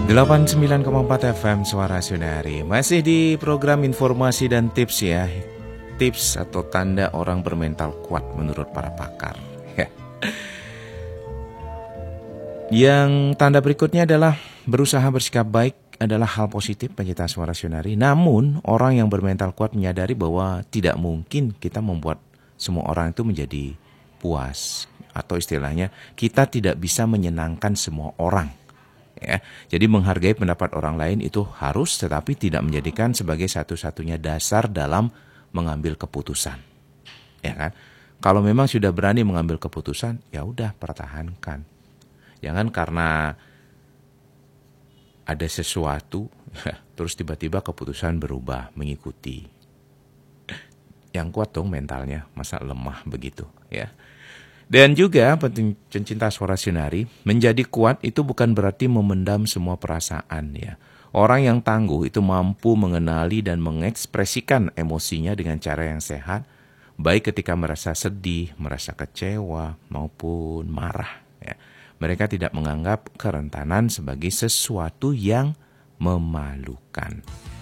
89,4 FM Suara Sunari. Masih di program informasi dan tips ya. Tips atau tanda orang bermental kuat menurut para pakar. Yang tanda berikutnya adalah berusaha bersikap baik adalah hal positif pencinta Suara Sunari. Namun orang yang bermental kuat menyadari bahwa tidak mungkin kita membuat semua orang itu menjadi puas. Atau istilahnya kita tidak bisa menyenangkan semua orang. Ya, jadi menghargai pendapat orang lain itu harus, tetapi tidak menjadikan sebagai satu-satunya dasar dalam mengambil keputusan. Ya kan? Kalau memang sudah berani mengambil keputusan, ya udah pertahankan. Jangan karena ada sesuatu terus tiba-tiba keputusan berubah mengikuti. Yang kuat dong mentalnya, masa lemah begitu, ya. Dan juga pencinta Suara Sunari, menjadi kuat itu bukan berarti memendam semua perasaan ya. Orang yang tangguh itu mampu mengenali dan mengekspresikan emosinya dengan cara yang sehat, baik ketika merasa sedih, merasa kecewa, maupun marah. Ya. Mereka tidak menganggap kerentanan sebagai sesuatu yang memalukan.